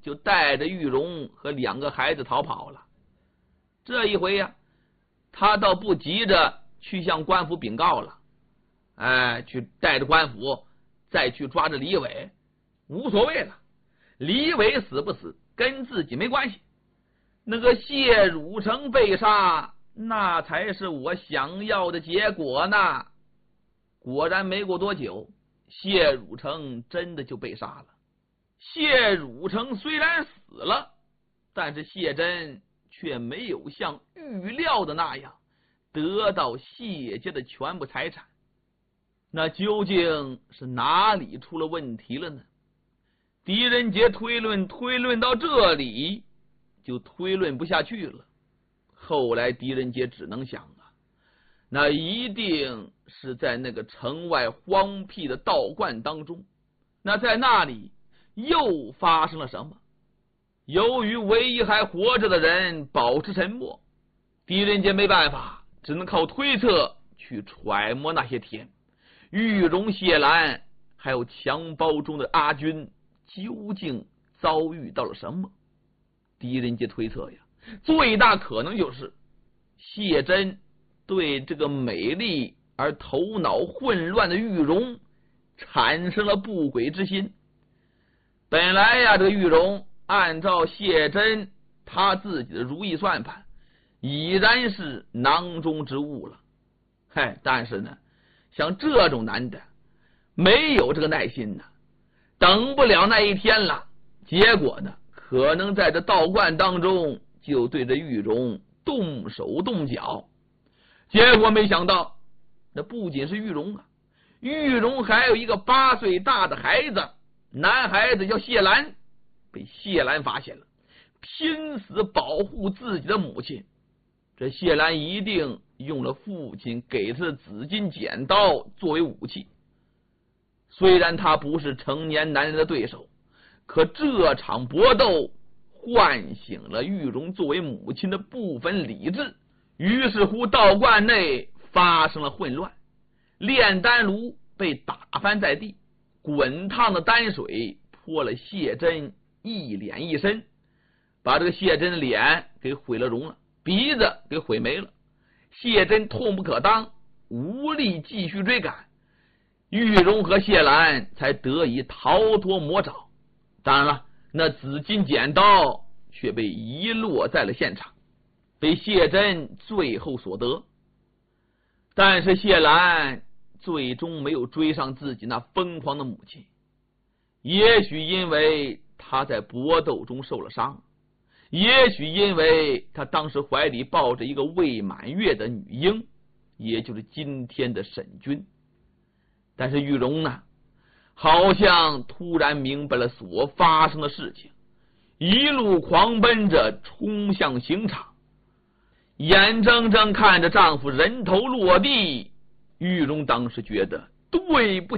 就带着玉荣和2个孩子逃跑了。这一回呀，他倒不急着去向官府禀告了，去带着官府再去抓着李伟，无所谓了，李伟死不死跟自己没关系，那个谢汝成被杀，那才是我想要的结果呢。果然没过多久，谢汝成真的就被杀了。谢汝成虽然死了，但是谢珍却没有像预料的那样得到谢家的全部财产。那究竟是哪里出了问题了呢？狄仁杰推论到这里就推论不下去了。后来狄仁杰只能想那一定是在那个城外荒僻的道观当中，那在那里又发生了什么？由于唯一还活着的人保持沉默，狄仁杰没办法，只能靠推测去揣摩那些天玉荣、谢兰还有襁褓中的阿军究竟遭遇到了什么。狄仁杰推测呀，最大可能就是谢珍对这个美丽而头脑混乱的玉荣产生了不轨之心。本来呀，这个玉荣按照谢珍他自己的如意算盘，已然是囊中之物了。但是呢，像这种男的没有这个耐心呢，等不了那一天了，结果呢，可能在这道观当中就对着玉荣动手动脚。结果没想到，那不仅是玉荣玉荣还有一个8岁大的孩子，男孩子叫谢兰，被谢兰发现了，拼死保护自己的母亲。这谢兰一定用了父亲给他的紫金剪刀作为武器。虽然他不是成年男人的对手，可这场搏斗唤醒了玉荣作为母亲的部分理智。于是乎道观内发生了混乱，炼丹炉被打翻在地，滚烫的丹水泼了谢珍一脸一身，把这个谢珍的脸给毁了容了，鼻子给毁没了。谢珍痛不可当，无力继续追赶，玉荣和谢兰才得以逃脱魔爪。当然了，那紫金剪刀却被遗落在了现场，被谢珍最后所得。但是谢兰最终没有追上自己那疯狂的母亲，也许因为他在搏斗中受了伤，也许因为他当时怀里抱着一个未满月的女婴，也就是今天的沈君。但是玉荣呢，好像突然明白了所发生的事情，一路狂奔着冲向刑场，眼睁睁看着丈夫人头落地。玉荣当时觉得对不